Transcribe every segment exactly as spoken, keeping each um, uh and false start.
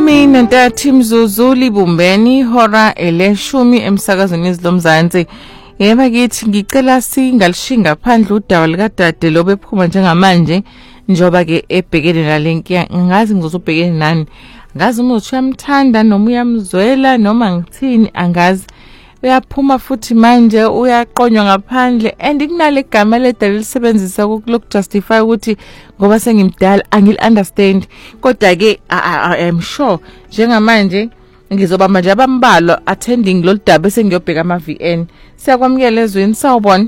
Ishumi nantathu mzuzu libumbeni hora eleshumi emsakazweni izilomzansi. Yeba kithi ngicela singalishinga phandle udaba likadade lobe ephuma njengamanje njoba ke ebhekene nalenkiya ngazi ngizobhekene nani. Ngazi umuthi uyamthanda noma uyamzwela noma ngithini angazi. Uyaphuma futhi manje uyaqonywa ngaphandle and kunale gama ledala lisebenzisa loku justify ukuthi ngoba sengimdala angil understand kodwa ke I am sure njengamanje ngizoba manje abambalo attending lo daba bese ngiyobheka ama V N. Siyakwamukela ezweni sawubona.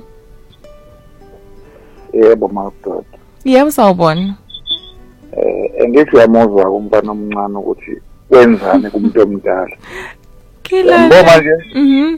Yebo madoda. Yebo sawubona. Eh ngithi uyamuzwa kumntana omncane ukuthi wenzani kumuntu omdala. Kila ngoba nje mhm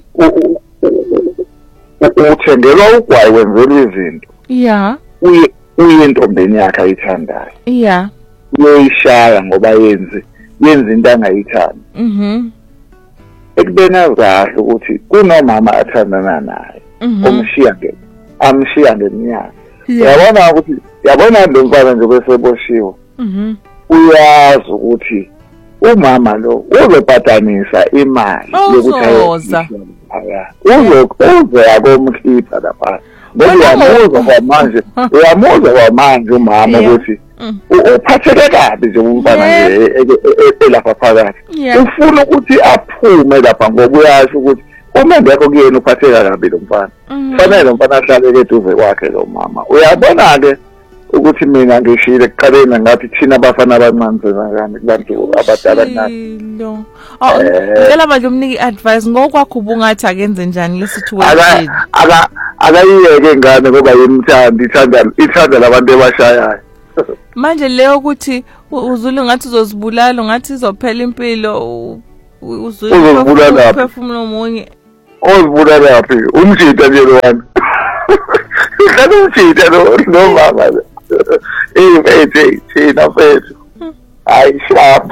uthengelwa ugwayi wenzela izinto yeah uye uyintombeni yakhe ayithandayo yeah uyishaya ngoba yenze yenza into angayithandi mhm ekubena kahle ukuthi kunomama athandana naye omshiya nge amshiya ngeminyaka yabona ukuthi yabona lo mfana nje bese boshiwe mhm uyazi ukuthi umama lo uzobhatanisa imali yokuthi uzo uzo yakomkhipha lapha ngoba kwamanje uyamuzwa kwamanje umama ukuthi uphatheke kabi nje umfana nje elapha phakathi ufuna ukuthi aphume lapha ngoba uyasho ukuthi uma ngekho kuyena uphatheka kabi lo mfana fanele lo mfana ahlale eduze kwakhe lo mama uyabona ke ukuthi mina ngishile ekuqaleni ngathi thina abafana abancane senzakani kubantu abadala nathi lo oh ngicela manje umniki advice ngokwakho ubungathi akenze njani le situation aka akayiyeke ingane ngoba yimthandi ithanda ithanda labantu ebashayayo manje leyo ukuthi uzulu ngathi uzozibulala ngathi izophela impilo uzulu uphefumula umunye ozibulala laphi umjita nje lo wami ngalo umjita lo no mama eh mfethu thina mfethu hayi sharp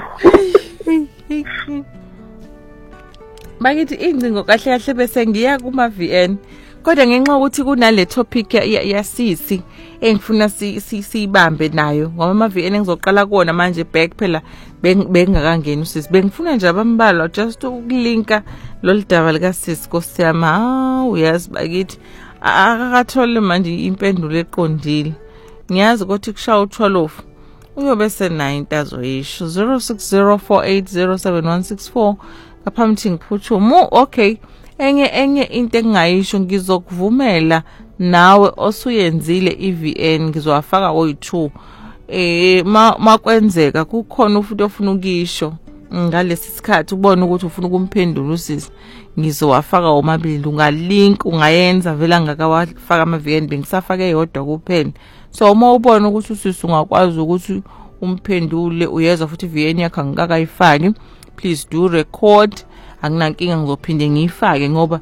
bakithi ingcingo kahle kahle bese ngiya kuma V N kodwa ngenxa ukuthi kunale topic yasisi engifuna siyibambe nayo ngoba ama V N engizoqala kuona manje back phela bengakangeni usisi bengifuna nje abambalwa just ukulinka lo daba lika sisi Nkosiyama ah uyazi bakithi akakathole manje impendulo eqondile ngiyazi ukuthi kushaya u-twelve uyobe senayo into azoyisho zero six zero four eight zero seven one six four ngaphambi ngiphuthuma okay enye enye into engayisho ngizokuvumela nawe osuyenzile i V N ngizowafaka oyi two eh makwenzeka kukhona ufuthi ofuna ukisho ngalesi sikhathi ubone ukuthi ufuna ukumphendula usisi ngizowafaka omabili ungalink ungayenza vela ngakawafaka ama V N bengisafake yodwa kuphela so uma ubona ukuthi usisi ungakwazi ukuthi umphendule uyezwa futhi V N yakhe ngakayifaki please do record akunankinga ngizophinde ngiyifake ngoba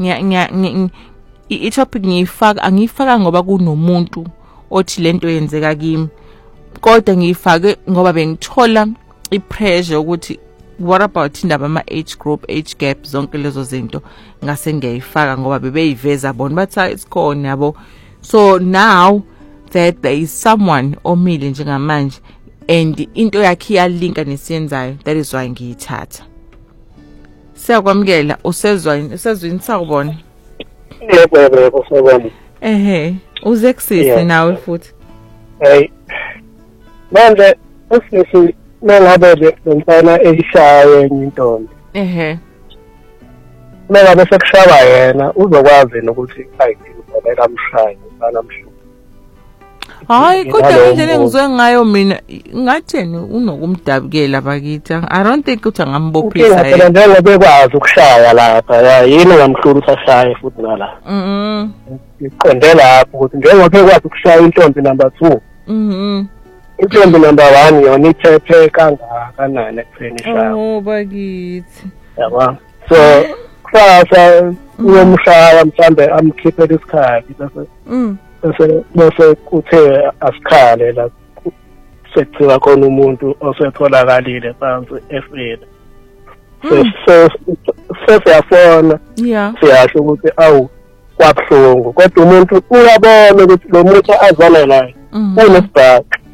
i-topic ngiyifaka angiyifaka ngoba kunomuntu othi lento yenzeka kimi kodwa ngiyifake ngoba bengithola ipressure ukuthi what about indaba ama age group age gap zonke lezo zinto ngase ngiyifaka ngoba bebeyiveza bona bathi isikhona yabo so now that there is someone omile njengamanje and into yakhe iyalinka nesiyenzayo that is why ngiyithatha. Siyakwamukela usezwani usezwini sakubona. Yebo yebo usezwani. Ehe uze kusisi nawe futhi. Hey manje usisi mengabe lomfana eshaye intombi. Ehe mengabe sekushaba yena uzokwazi nokuthi ayidinga amshaye umfana amshaye. Hayi kodwa indlela engizwe ngayo mina ngatheni unokumdabukela bakithi I don't think ukuthi angambophisa yena njengoba bekwazi ukushaya lapha yini ngamhlulu usashaye futhi ngala mhm iqonde lapho ukuthi njengoba bekwazi ukushaya intombi number two mhm intombi number one yona ithephe kangakanani ekufinisha oh bakithi yabo so kusasa uyomshaya mhlambe amkhiphele isikhathi bese mhm bese bese kuthe asikhale la sekuthiwa khona umuntu osetholakala phansi efile so sesiyafona siyasho ukuthi awu kwabuhlungu kodwa umuntu uyabona ukuthi lo muntu azana naye unesibhaka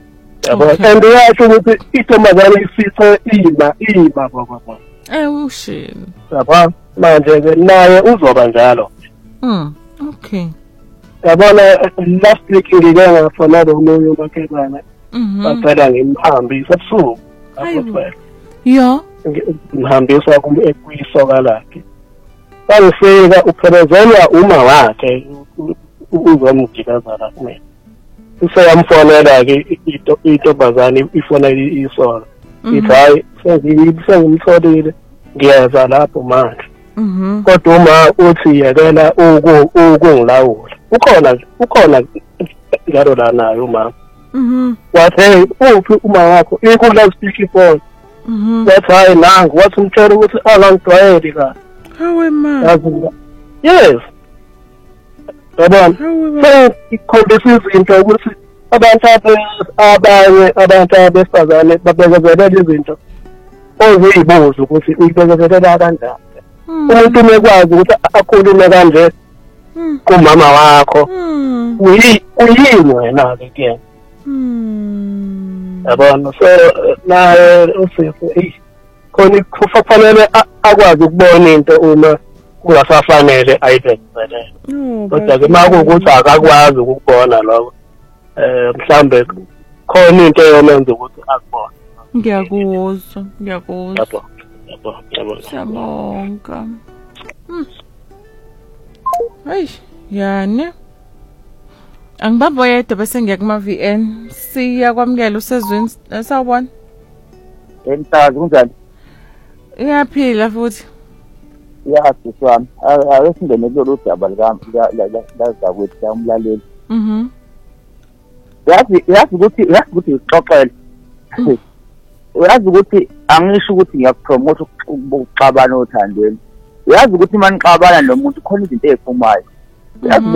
yabo and uyasho ukuthi intombazane isitho ima ima baba eh ushini yabo manje ke naye uzoba njalo mm okay yabona last week ngike ngafona lo umoya umakhelana mhm bacela ngimhambise ebusuku afuthe yo ngihambisa kuyisoka lakhe bangifika upherezelwa uma wakhe uzomgikaza la kumina useyamfonela ke intombazane ifona isona ithi hayi sengimtholile ngiyeza lapho manje mhm kodwa uma uthi yekela ukungilawula ukhona ukhona njalo la naye umama mhm wathe uphi uma wakho ikula speak phone mhm wathi hayi nangu wathi umtshela ukuthi angangidwayeli ka hawe ma yes yabona so ikhombisa izinto ukuthi abantu abanye abantu abesifazane babekezelela izinto oziyibuza ukuthi uyibekezelela kanjani umuntu umekwazi ukuthi akhulume kanje kumama wakho uyini wena ke ke yabona so naye usifo eh khona kufanele akwazi ukubona into uma kungasafanele ayibhekele kodwa ke makuwukuthi akakwazi ukubona lokho eh mhlambe khona into eyomenza ukuthi akubone ngiyakuzwa ngiyakuzwa yabo yabo yabo siyabonga hayi yani angibabo yedwa bese ngiya kuma V N siyakwamukela usezweni sawubona Entazi kunjani iyaphila futhi ya siswami awesingene kulolu daba lika la kwethi umlaleli mhm yazi yazi ukuthi yazi ukuthi uxoxele uyazi ukuthi angisho ukuthi ngiyakupromote ukuxabana othandweni uyazi ukuthi manixabana nomuntu khona izinto eziphumayo uyazi